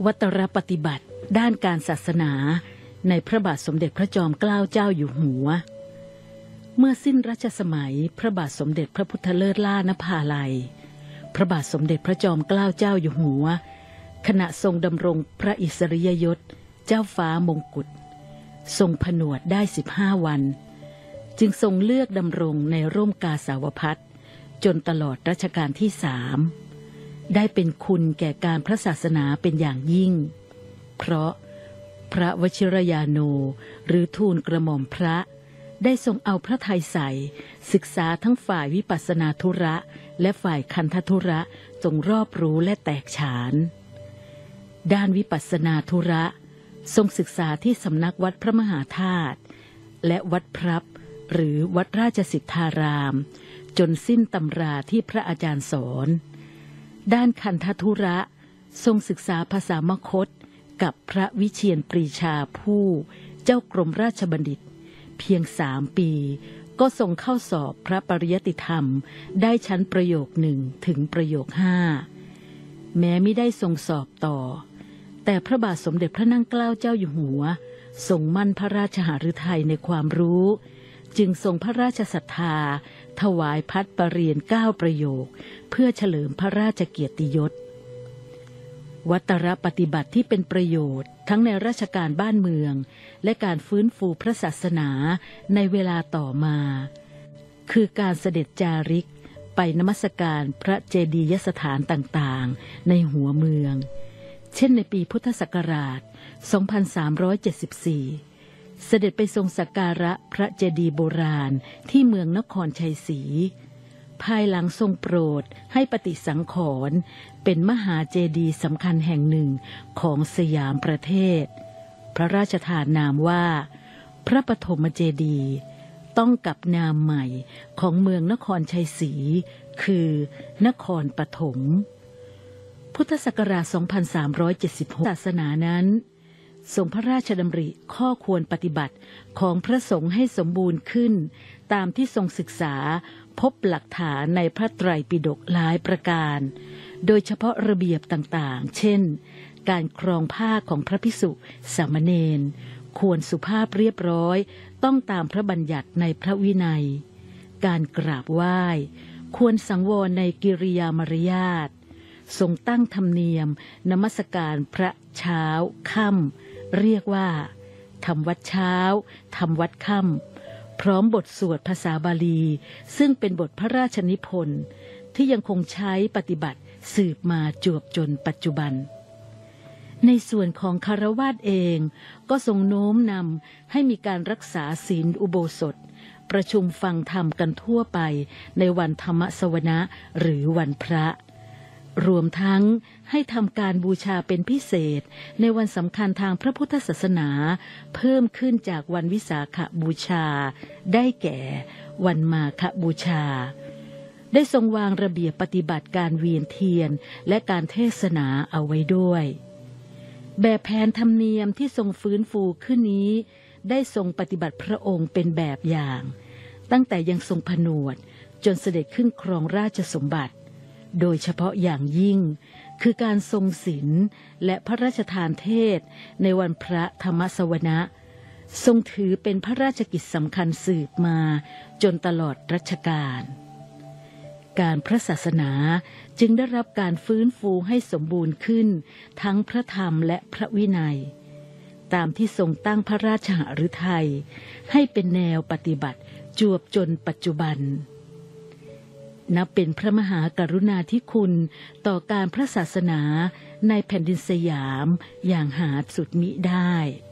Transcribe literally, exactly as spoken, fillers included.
วัตรปฏิบัติด้านการศาสนาในพระบาทสมเด็จพระจอมเกล้าเจ้าอยู่หัวเมื่อสิ้นรัชสมัยพระบาทสมเด็จพระพุทธเลิศล่านภาลัยพระบาทสมเด็จพระจอมเกล้าเจ้าอยู่หัวขณะทรงดำรงพระอิสริยยศเจ้าฟ้ามงกุฎทรงผนวดได้สิบห้าวันจึงทรงเลือกดำรงในร่มกาสาวพัสต์จนตลอดรัชกาลที่สามได้เป็นคุณแก่การพระศาสนาเป็นอย่างยิ่งเพราะพระวชิรยาโนหรือทูลกระหม่อมพระได้ทรงเอาพระทัยใส่ศึกษาทั้งฝ่ายวิปัสสนาธุระและฝ่ายคันธธุระทรงรอบรู้และแตกฉานด้านวิปัสสนาธุระทรงศึกษาที่สำนักวัดพระมหาธาตุและวัดพรับ หรือวัดราชสิทธารามจนสิ้นตำราที่พระอาจารย์สอนด้านคันธธุระทรงศึกษาภาษามคธกับพระวิเชียรปรีชาผู้เจ้ากรมราชบัณฑิตเพียงสามปีก็ทรงเข้าสอบพระปริยติธรรมได้ชั้นประโยคหนึ่งถึงประโยคห้าแม้ไม่ได้ทรงสอบต่อแต่พระบาทสมเด็จพระนั่งเกล้าเจ้าอยู่หัวทรงมั่นพระราชหฤทัยในความรู้จึงทรงพระราชศรัทธาถวายพัดประเรียนเก้าประโยคเพื่อเฉลิมพระราชเกียรติยศวัตรปฏิบัติที่เป็นประโยชน์ทั้งในราชการบ้านเมืองและการฟื้นฟูพระศาสนาในเวลาต่อมาคือการเสด็จจาริกไปนมัสการพระเจดียสถานต่างๆในหัวเมืองเช่นในปีพุทธศักราชสองพันสามร้อยเจ็ดสิบสี่เสด็จไปทรงสักการะพระเจดีย์โบราณที่เมืองนครชัยศรีภายหลังทรงโปรดให้ปฏิสังขรณ์เป็นมหาเจดีย์สำคัญแห่งหนึ่งของสยามประเทศพระราชทานนามว่าพระปฐมเจดีย์ต้องกับนามใหม่ของเมืองนครชัยศรีคือนครปฐมพุทธศักราชสองพันสามร้อยเจ็ดสิบหกศาสนานั้นทรงพระราชดำริข้อควรปฏิบัติของพระสงฆ์ให้สมบูรณ์ขึ้นตามที่ทรงศึกษาพบหลักฐานในพระไตรปิฎกหลายประการโดยเฉพาะระเบียบต่างๆเช่นการครองผ้าของพระภิกษุสามเณรควรสุภาพเรียบร้อยต้องตามพระบัญญัติในพระวินัยการกราบไหว้ควรสังวรในกิริยามารยาททรงตั้งธรรมเนียมนมัสการพระเช้าค่ำเรียกว่าทำวัดเช้าทำวัดค่ำพร้อมบทสวดภาษาบาลีซึ่งเป็นบทพระราชนิพนธ์ที่ยังคงใช้ปฏิบัติสืบมาจวบจนปัจจุบันในส่วนของคฤหัสถ์เองก็ทรงโน้มนำให้มีการรักษาศีลอุโบสถประชุมฟังธรรมกันทั่วไปในวันธรรมสวนะหรือวันพระรวมทั้งให้ทำการบูชาเป็นพิเศษในวันสำคัญทางพระพุทธศาสนาเพิ่มขึ้นจากวันวิสาขบูชาได้แก่วันมาฆบูชาได้ทรงวางระเบียบปฏิบัติการเวียนเทียนและการเทศนาเอาไว้ด้วยแบบแผนธรรมเนียมที่ทรงฟื้นฟูขึ้นนี้ได้ทรงปฏิบัติพระองค์เป็นแบบอย่างตั้งแต่ยังทรงผนวดจนเสด็จขึ้นครองราชสมบัติโดยเฉพาะอย่างยิ่งคือการทรงศีลและพระราชทานเทศน์ในวันพระธรรมสวนะทรงถือเป็นพระราชกิจสำคัญสืบมาจนตลอดรัชกาลการพระศาสนาจึงได้รับการฟื้นฟูให้สมบูรณ์ขึ้นทั้งพระธรรมและพระวินัยตามที่ทรงตั้งพระราชหฤทัยให้เป็นแนวปฏิบัติจวบจนปัจจุบันนับเป็นพระมหากรุณาธิคุณต่อการพระศาสนาในแผ่นดินสยามอย่างหาสุดมิได้